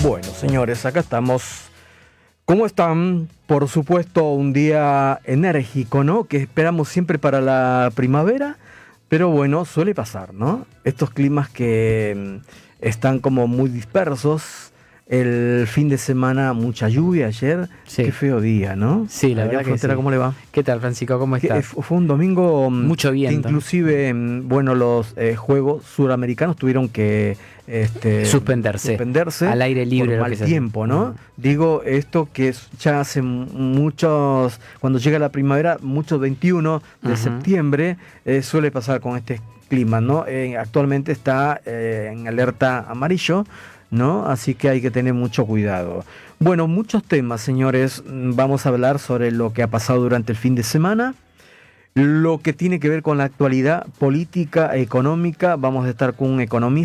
Bueno, señores, acá estamos. ¿Cómo están? Por supuesto, un día enérgico, ¿no? Que esperamos siempre para la primavera, pero bueno, suele pasar, ¿no? Estos climas que están como muy dispersos. El fin de semana, mucha lluvia ayer. Sí. Qué feo día, ¿no? Sí, la Allá verdad en que Frontera, sí. ¿cómo le va? ¿Qué tal, Francisco? ¿Cómo estás? Fue un domingo Mucho viento. que inclusive, bueno, los Juegos Suramericanos tuvieron que suspenderse al aire libre, por lo mal que se tiempo, hace. ¿no? Digo, esto que ya hace muchos, cuando llega la primavera, muchos 21 de septiembre, suele pasar con este clima, ¿no? Actualmente está en alerta amarillo, ¿no? Así que hay que tener mucho cuidado. Bueno, muchos temas, señores. Vamos a hablar sobre lo que ha pasado durante el fin de semana, lo que tiene que ver con la actualidad política, económica. Vamos a estar con un economista